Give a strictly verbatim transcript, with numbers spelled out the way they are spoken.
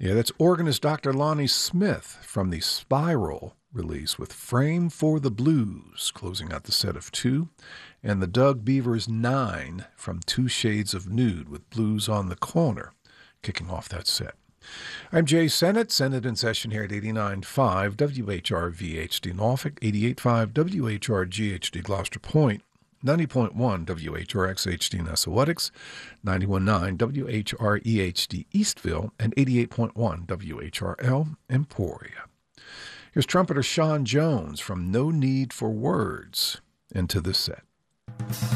Yeah, that's organist Doctor Lonnie Smith from the Spiral release with Frame for the Blues, closing out the set of two, and the Doug Beavers Nine from Two Shades of Nude with Blues on the Corner, kicking off that set. I'm Jay Sennett, Sennett in session here at eighty-nine point five W H R V H D Norfolk, eighty-eight point five W H R G H D Gloucester Point, ninety point one W H R X H D Nessawetics, ninety-one point nine W H R E H D Eastville, and eighty-eight point one W H R L Emporia. Here's trumpeter Sean Jones from No Need for Words into the set.